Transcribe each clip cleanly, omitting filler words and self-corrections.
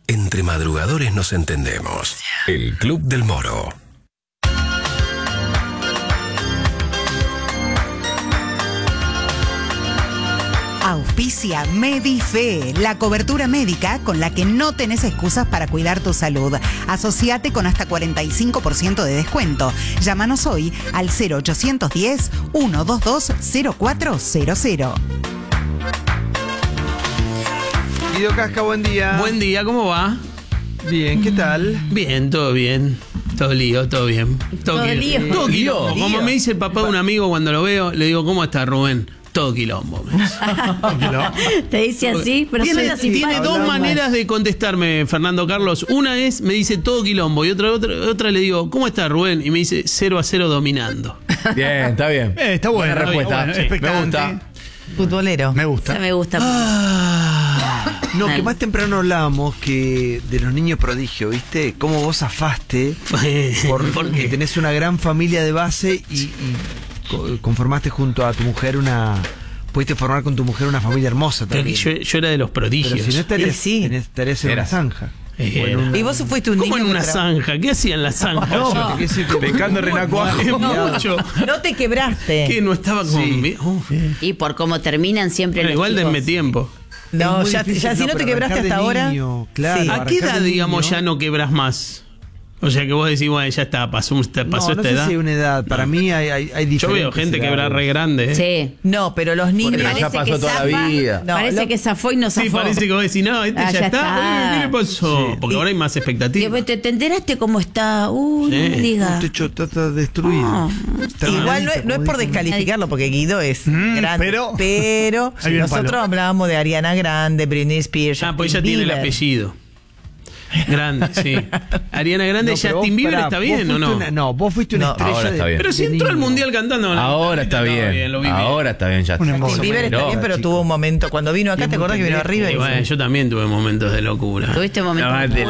Entre madrugadores nos entendemos. El Club del Moro. Auspicia Medife, la cobertura médica con la que no tenés excusas para cuidar tu salud. Asociate con hasta 45% de descuento. Llámanos hoy al 0810-122-0400. Guido Casca, buen día. Buen día, ¿cómo va? Bien, ¿qué tal? Bien, todo bien. Todo lío, todo bien. Todo quilombo. Todo quilombo. Como me dice el papá de un amigo cuando lo veo, le digo, ¿cómo está Rubén? Todo quilombo. Te dice así, pero tiene dos maneras de contestarme, Fernando Carlos. Una es, me dice todo quilombo, y otra le digo, ¿cómo está Rubén? Y me dice 0-0 dominando. Bien, está bien. Está buena respuesta. Bueno, me gusta. Futbolero. Me gusta. Me gusta. No, que más temprano hablábamos que de los niños prodigio, ¿viste? Cómo vos zafaste porque tenés una gran familia de base y conformaste junto a tu mujer pudiste formar con tu mujer una familia hermosa también. Pero que yo era de los prodigios. Pero si no estarías en una zanja. Y vos fuiste un niño. ¿Cómo en una zanja? ¿Qué hacía en la zanja? No, pescando renacuaje. Mucho. No te quebraste. Que no estaba como... Y por cómo terminan siempre los igual chicos. denme tiempo. No, ya si no te quebraste hasta ahora. Claro, sí. ¿A qué edad, digamos, ya no quebras más? O sea que vos decís, bueno, ya está, pasó esta no edad. Sé si hay una edad. Para mí hay diferentes. Yo veo gente que quebra re grande. Sí. No, pero los niños. Ya pasó toda la vida. No, Parece que zafó y no zafó. Sí, parece que vos decís, no, ya está. ¿Qué le pasó? Sí. Porque ahora hay más expectativas. ¿Te enteraste cómo está? No me digas. Un techo está destruido. Igual no es por descalificarlo, porque Guido es grande. Pero nosotros hablábamos de Ariana Grande, Britney Spears. Pues ella tiene el apellido. Grande, sí. Ariana Grande, Justin Bieber está bien, ¿o no? Vos fuiste una estrella. Ahora está bien. Pero si entró al mundial cantando. Ahora está bien. Ahora está bien, Justin Bieber está bien, pero tuvo un momento. Cuando vino acá, ¿te acordás que vino arriba? Y bueno, yo también tuve momentos de locura. ¿Tuviste momentos ¿Qué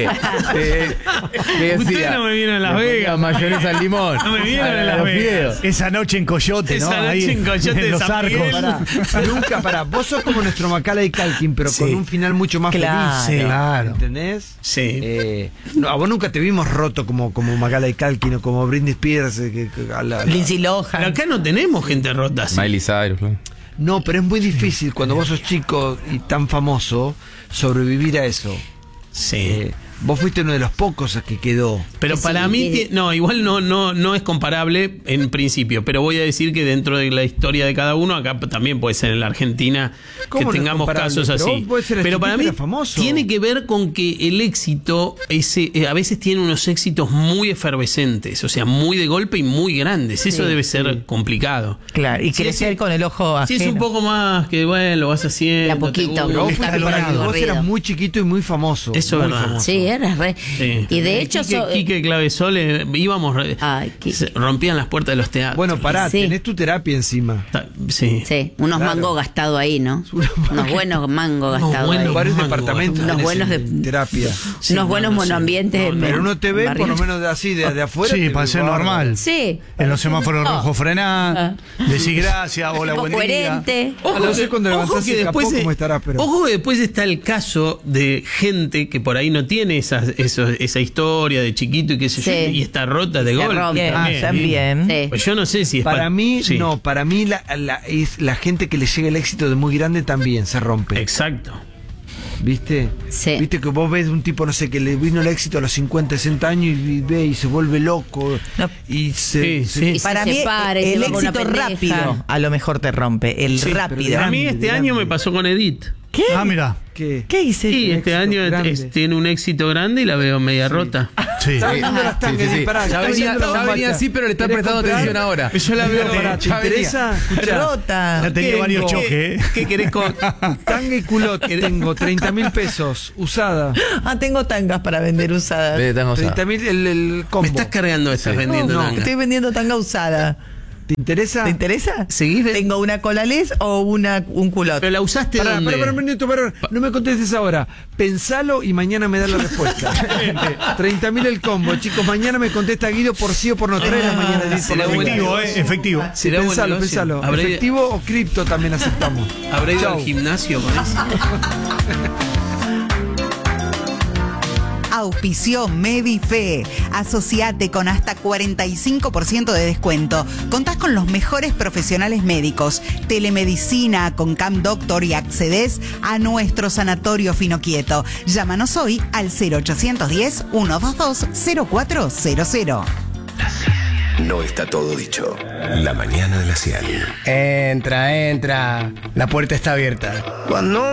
Ustedes no me vieron en Las Vegas. Mayonesa al limón. No me vieron en Las Vegas. Esa noche en Coyote, ¿no? Esa noche en Coyote de los San Miguel. arcos. Nunca, vos sos como nuestro Macaulay Culkin, pero con un final mucho más feliz. Claro. ¿Entendés? Sí. A vos nunca te vimos roto como Macaulay Culkin o como Britney Spears. Lindsay Lohan. Pero acá no tenemos gente rota así. Miley Cyrus. No, pero es muy difícil cuando vos sos chico y tan famoso sobrevivir a eso. Sí. Vos fuiste uno de los pocos que quedó. Pero para mí, igual no es comparable en principio, pero voy a decir que dentro de la historia de cada uno, acá también puede ser en la Argentina que tengamos casos así. Pero para mí tiene que ver con que el éxito a veces tiene unos éxitos muy efervescentes, o sea, muy de golpe y muy grandes. Eso debe ser complicado. Claro, y crecer con el ojo ajeno. Si es un poco más que, bueno, lo vas haciendo. A poquito. Vos eras muy chiquito y muy famoso. Eso es verdad. Sí, eras re. Sí. Y de hecho Quique Clavesol íbamos rompían las puertas de los teatros. Bueno, pará, tenés tu terapia encima. Sí. Unos mangos gastados ahí, ¿no? Unos buenos mangos gastados ahí. Varios departamentos. Unos buenos de terapia. Unos buenos monoambientes. Pero uno te ve por lo menos de afuera. Sí, para ser normal. Sí. En los semáforos rojos frená, decir gracias, hola, buen día. Coherente. Ojo que después está el caso de gente que por ahí no tiene esa historia de chiquito y qué sé yo, y está rota de golpe. También. Sí. Pues yo no sé si es para mí es la gente que le llega el éxito de muy grande también se rompe. Exacto. ¿Viste? Sí. Viste que vos ves un tipo, no sé, que le vino el éxito a los 50, 60 años y ve y se vuelve loco. No. Y para mí el éxito rápido a lo mejor te rompe. El rápido. A mí este año me pasó con Edith. ¿Qué? Mira. ¿Qué hice? Sí, este año tiene un éxito grande y la veo media rota. Sí. Ya venía así, pero le está prestando atención ahora. Yo la veo ¿Te interesa? Rota. Ya tenía varios choques. ¿Qué querés con tanga y culote? Tengo 30.000 pesos, usada. Tengo tangas para vender usadas. 30.000 el combo. Me estás cargando estás vendiendo tanga. Estoy vendiendo tanga usada. ¿Te interesa? ¿Te interesa? ¿Seguís? ¿Tengo una colales o un culote? ¿Pero la usaste dónde? Pará, no me contestes ahora. Pensalo y mañana me da la respuesta. 30.000 el combo, chicos. Mañana me contesta Guido por sí o por no. 3 de la mañana. Efectivo. Sí, pensalo. Efectivo o cripto también aceptamos. ¿Habré ido al gimnasio con eso? Auspició Medife. Asociate con hasta 45% de descuento. Contás con los mejores profesionales médicos, telemedicina con Cam Doctor y accedes a nuestro sanatorio Finoquieto. Llámanos hoy al 0810-122-0400. No está todo dicho. La mañana de la 100. Entra. La puerta está abierta. Cuando